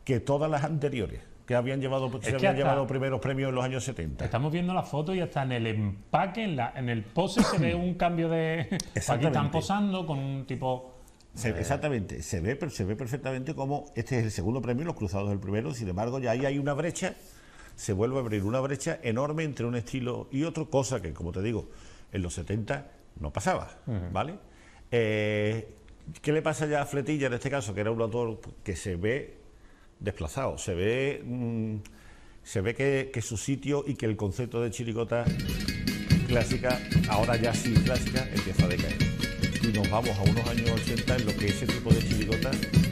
que todas las anteriores que habían llevado, llevado primeros premios en los años 70. Estamos viendo la foto y hasta en el empaque, en el pose se ve un cambio de... Aquí están posando con un tipo... Exactamente, se ve perfectamente como este es el segundo premio, los cruzados del primero, sin embargo ya ahí hay una brecha, se vuelve a abrir una brecha enorme entre un estilo y otro, cosa que, como te digo, en los 70 no pasaba, ¿vale? ¿Qué le pasa ya a Fletilla en este caso, que era un autor que se ve desplazado, se ve que su sitio y que el concepto de chirigota clásica, ahora ya sí clásica, empieza a decaer? Y nos vamos a unos años 80 en lo que ese tipo de chirigota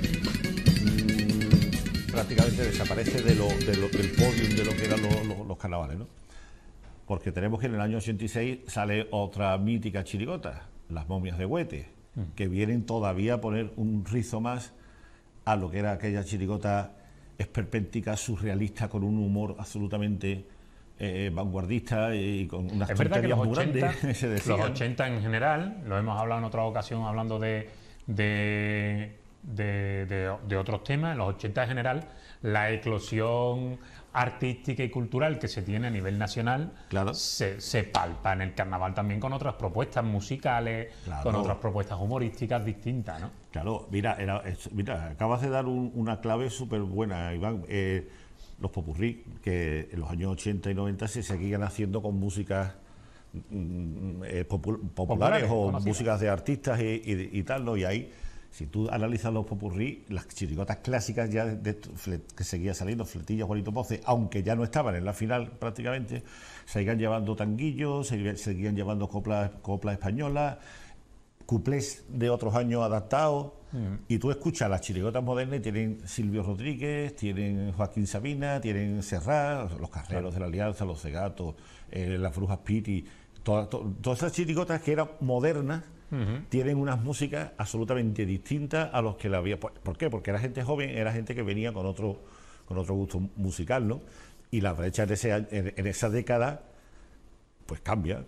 prácticamente desaparece del podium de lo que eran los carnavales, ¿no? Porque tenemos que en el año 86 sale otra mítica chirigota, Las momias de Huete, que vienen todavía a poner un rizo más a lo que era aquella chirigota esperpéntica, surrealista, con un humor absolutamente vanguardista y con unas tonterías muy grandes. Los 80 en general, lo hemos hablado en otra ocasión hablando de otros temas, en los 80 en general, la eclosión artística y cultural que se tiene a nivel nacional, claro, se palpa en el carnaval también con otras propuestas musicales, claro, con otras propuestas humorísticas distintas, ¿no? Claro, mira, acabas de dar una clave súper buena, Iván. Los popurrí, que en los años 80 y 90 se seguían haciendo con músicas populares o conocidas, músicas de artistas y tal, ¿no? Y ahí, si tú analizas los popurrí, las chirigotas clásicas ya que seguía saliendo, Fletilla, Juanito Poce, aunque ya no estaban en la final prácticamente, seguían llevando tanguillos, seguían llevando coplas españolas, cuplés de otros años adaptados. Y tú escuchas las chirigotas modernas y tienen Silvio Rodríguez, tienen Joaquín Sabina, tienen Serrat, los Carreros de la Alianza, los Cegatos, las Brujas Pitti, todas esas chirigotas que eran modernas, tienen unas músicas absolutamente distintas a los que la había. ¿Por qué? Porque era gente joven, era gente que venía con otro gusto musical, ¿no? Y la brecha en esa década pues cambia.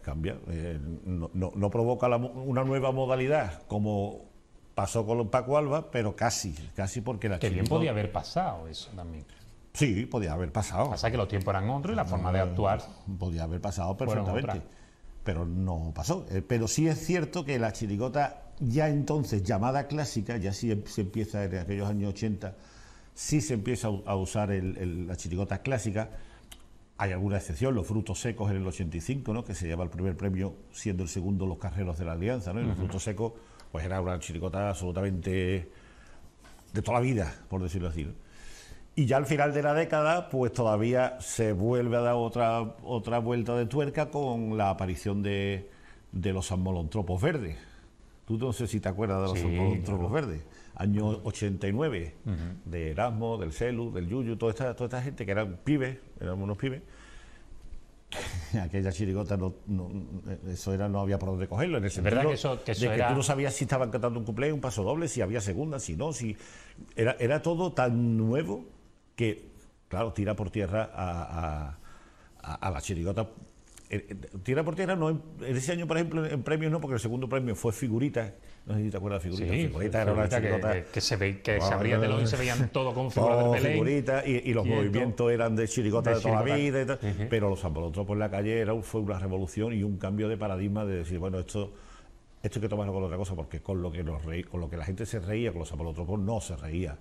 No provoca una nueva modalidad como pasó con Paco Alba, pero casi porque la que bien podía haber pasado eso también. Sí, podía haber pasado. Pasa que los tiempos eran otros y la forma de actuar podía haber pasado perfectamente, pero no pasó. Pero sí es cierto que la chirigota ya entonces llamada clásica, ya sí se empieza en aquellos años 80, sí se empieza a usar la chirigota clásica. Hay alguna excepción, los Frutos Secos en el 85, ¿no? Que se lleva el primer premio, siendo el segundo los Carreros de la Alianza, ¿no? Y los Frutos Secos pues era una chirigota absolutamente de toda la vida, por decirlo así, ¿no? Y ya al final de la década, pues todavía se vuelve a dar otra vuelta de tuerca con la aparición de los Amolontropos Verdes. Tú no sé si te acuerdas de los Amolontropos Verdes. Año 89, de Erasmo, del Celu, del Yuyu, toda esta gente que eran pibes, eran unos pibes. Aquella chirigota no había por dónde cogerlo, en el sentido que eso de que era... tú no sabías si estaban cantando un cuplé, un paso doble, si había segunda, si no, si era todo tan nuevo que, claro, tira por tierra a la chirigota. Tira por tierra no en ese año, por ejemplo, en premios no, porque el segundo premio fue Figurita. No sé si te acuerdas de Figurita. Sí, Figurita era una chirigota que se abría telón y se veían todo con figuras de Belén. Figurita, y los movimientos eran de chirigota de toda la vida y tal, pero los Amolontropos en la calle fue una revolución y un cambio de paradigma de decir, bueno, esto hay que tomarlo con otra cosa, porque con lo que la gente se reía, con los Amolontropos no se reía.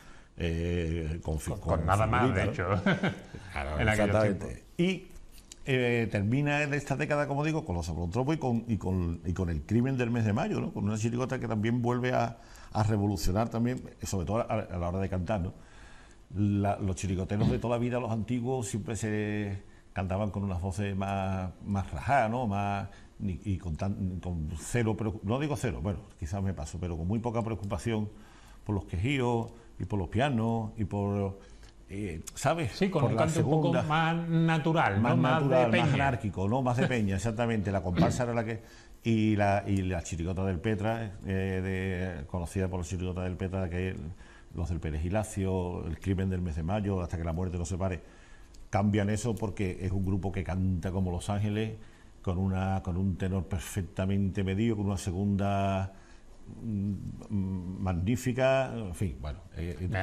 Con nada más, de hecho. Claro, exactamente. Y termina en esta década, como digo, con los Amolontropos y con el Crimen del mes de mayo, ¿no? Con una chirigota que también vuelve a revolucionar también, sobre todo a la hora de cantar, ¿no? Los chirigoteros de toda la vida, los antiguos, siempre se cantaban con unas voces más rajadas, ¿no? Y con cero, no digo cero, bueno, quizás me paso, pero con muy poca preocupación por los quejíos y por los pianos y por... ¿sabes? Sí, con por un canto un poco más natural, ¿no? Más de peña. Más anárquico, ¿no? Más de peña, exactamente. La comparsa era la que... Y la chirigota del Petra, conocida por la chirigota del Petra, que los del Perejilacio, el Crimen del mes de mayo, hasta que la muerte nos separe, cambian eso porque es un grupo que canta como Los Ángeles, con un tenor perfectamente medido, con una segunda magnífica, en fin, bueno,